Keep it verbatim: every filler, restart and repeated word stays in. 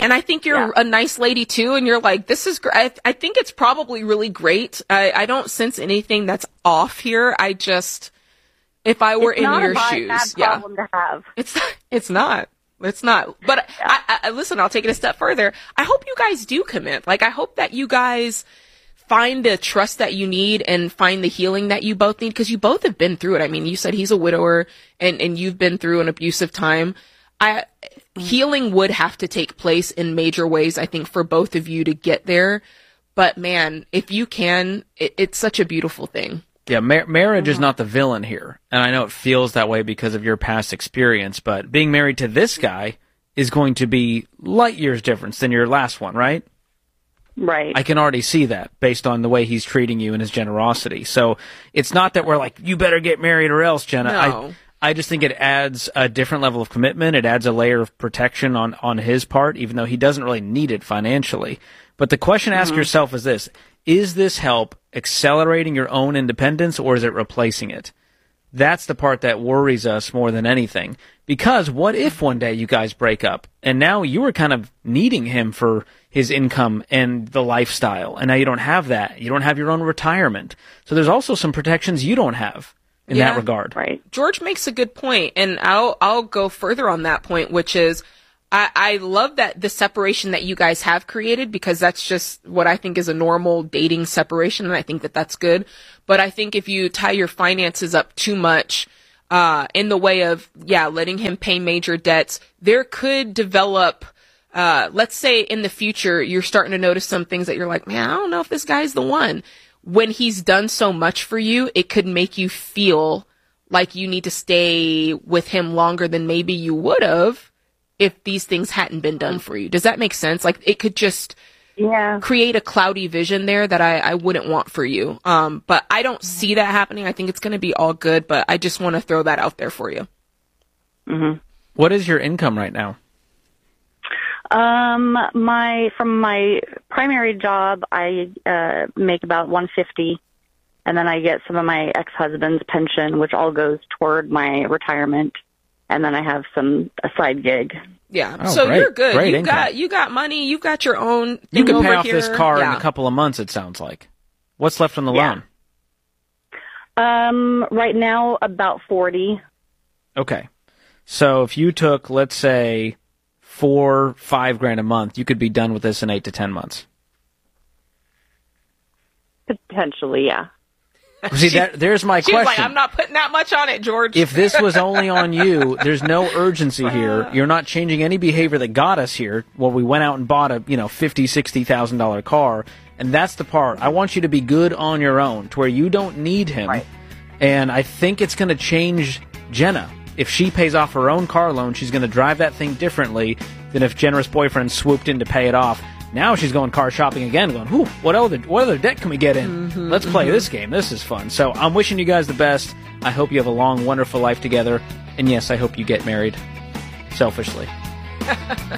And I think you're Yeah. a nice lady too. And you're like, this is great. I, I think it's probably really great. I, I don't sense anything that's off here. I just, if I were It's in not your a bad, shoes, bad yeah, problem to have. it's, it's not. It's not. But Yeah. I, I, listen, I'll take it a step further. I hope you guys do commit. Like, I hope that you guys find the trust that you need and find the healing that you both need, because you both have been through it. I mean, you said he's a widower and, and you've been through an abusive time. I, healing would have to take place in major ways, I think, for both of you to get there. But man, if you can, it, it's such a beautiful thing. Yeah, mar- marriage is not the villain here. And I know it feels that way because of your past experience, but being married to this guy is going to be light years difference than your last one, right? Right. I can already see that based on the way he's treating you and his generosity. So it's not that we're like, you better get married or else, Jenna. No. I, I just think it adds a different level of commitment. It adds a layer of protection on, on his part, even though he doesn't really need it financially. But the question to ask Mm-hmm. yourself is this: is this help accelerating your own independence, or is it replacing it? That's the part that worries us more than anything. Because what if one day you guys break up and now you were kind of needing him for his income and the lifestyle, and now you don't have that. You don't have your own retirement. So there's also some protections you don't have in Yeah. that regard. Right. George makes a good point, and I'll I'll go further on that point, which is I, I love that the separation that you guys have created, because that's just what I think is a normal dating separation, and I think that that's good. But I think if you tie your finances up too much uh, in the way of, yeah, letting him pay major debts, there could develop, uh, let's say in the future, you're starting to notice some things that you're like, man, I don't know if this guy's the one. When he's done so much for you, it could make you feel like you need to stay with him longer than maybe you would have if these things hadn't been done for you. Does that make sense? Like, it could just Yeah. create a cloudy vision there that I, I wouldn't want for you. Um, but I don't see that happening. I think it's going to be all good, but I just want to throw that out there for you. Mm-hmm. What is your income right now? Um, my from my primary job, I uh, make about one hundred fifty dollars, and then I get some of my ex-husband's pension, which all goes toward my retirement, and then I have some a side gig. Yeah. Oh, so great. you're good. Great you income. got you got money. You got your own thing You can over pay off here. this car Yeah. in a couple of months, it sounds like. What's left on the Yeah. loan? Um, right now about forty. Okay. So if you took, let's say, four, five grand a month, you could be done with this in eight to ten months. Potentially, yeah. See, that, there's my She question. was like, I'm not putting that much on it, George. If this was only on you, there's no urgency here. You're not changing any behavior that got us here. Well, we went out and bought a, you know, fifty, sixty thousand dollar car, and that's the part. I want you to be good on your own, to where you don't need him. Right. And I think it's going to change Jenna. If she pays off her own car loan, she's going to drive that thing differently than if generous boyfriend swooped in to pay it off. Now she's going car shopping again, going, whoo, what other, what other debt can we get in? Mm-hmm, Let's play mm-hmm. this game. This is fun. So I'm wishing you guys the best. I hope you have a long, wonderful life together. And yes, I hope you get married. Selfishly.